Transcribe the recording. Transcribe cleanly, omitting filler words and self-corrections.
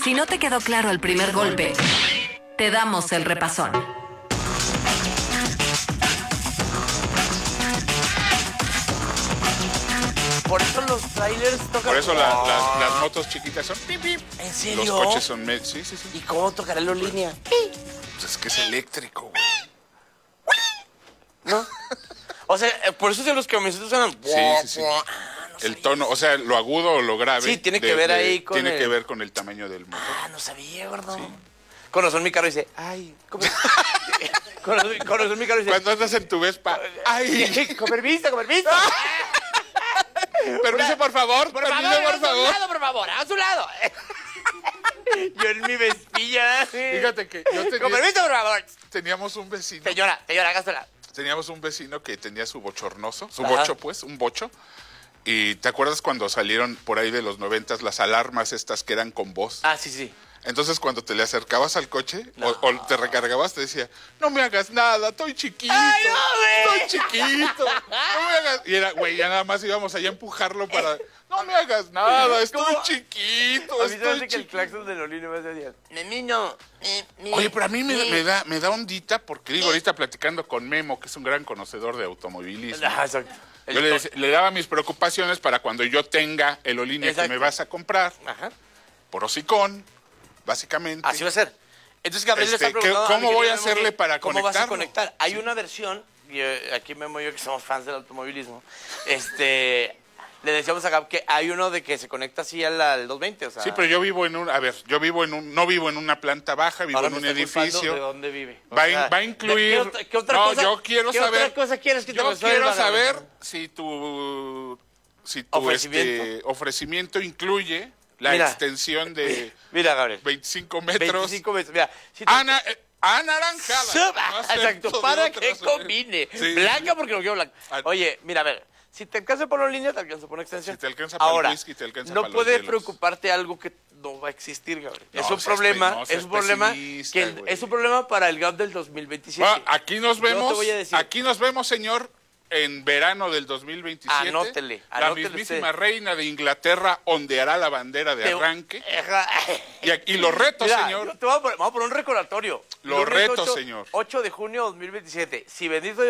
Si no te quedó claro el primer golpe, te damos el repasón. Por eso los trailers tocan... Por eso las motos chiquitas son pip, pip. ¿En serio? Los coches son... Sí. ¿Y cómo tocará la línea? Pues es que es eléctrico, güey. ¿No? O sea, por eso los camioneros suenan... Sí. El tono, o sea, lo agudo o lo grave. Sí, tiene que ver ahí con Tiene el... que ver con el tamaño del motor. No sabía, gordo. Sí. Con razón mi carro dice, ay, ¿cómo? Con razón mi carro dice... Cuando andas en tu Vespa, ¡ay! Con permiso. Permiso, por favor. Por favor, por favor, a su lado. Yo en mi vespilla. Fíjate que yo Con permiso, por favor. teníamos un vecino. Señora, hágasela. Teníamos un vecino que tenía su bochornoso, su Ajá. bocho, pues, un bocho. Y ¿te acuerdas cuando salieron por ahí de los 90s las alarmas estas que eran con voz? Ah, sí. Entonces, cuando te le acercabas al coche o te recargabas, te decía, no me hagas nada, estoy chiquito. ¡Ay, no, güey! Estoy chiquito. No me hagas... Y era, güey, ya nada más íbamos allá a empujarlo para... No me hagas nada, estoy ¿Cómo? chiquito, A mí se me estoy hace que el chiquito. claxon de Lolino me decía, niño, Oye, pero a mí me da ondita porque, digo, ahorita platicando con Memo, que es un gran conocedor de automovilismo. Ajá, exacto. Yo le daba mis preocupaciones para cuando yo tenga el Olinea que Exacto. me vas a comprar, Ajá. por hocicón, básicamente. Así va a ser. Entonces Gabriel le está preguntando ¿cómo a mi querido voy a Memo hacerle para ¿cómo vas a conectarlo? conectar? Hay una versión, y aquí Memo y yo que somos fans del automovilismo, le decíamos a Gab que hay uno de que se conecta así al 220, o sea... Sí, pero yo vivo en un, no vivo en una planta baja, vivo ahora en un me está culpando edificio. ¿De dónde vive? O Va sea, a incluir... ¿Qué otra no, cosa, yo quiero ¿qué saber... otra cosa quieres que te Yo resuelva, quiero saber Gabriel? si tu Ofrecimiento. ofrecimiento incluye la Mira. extensión de Mira, Gabriel. 25 metros. 25 metros. Mira, si te- Anaranjada. No sé, Exacto, todo para de que otras- combine. Sí. Blanca porque no quiero blanca. Ah. Oye, mira, a ver, si te alcanza por la línea, te alcanza por una extensión. Si te alcanza para el Ahora, whisky, te alcanza no para los puede hielos. preocuparte algo que no va a existir, Gabriel. No, es un seas problema, no es seas un problema pesimista, güey. es un problema para el GAP del 2027. Ah, aquí nos Yo te vemos, voy a decir. señor, en verano del 2027. Anótele La usted. mismísima reina de Inglaterra ondeará la bandera de arranque. Ajá. Y los retos, Mira, señor. yo te voy a poner un recordatorio. Los Lunes retos, 8, señor. 8 de junio de 2027. Si bendito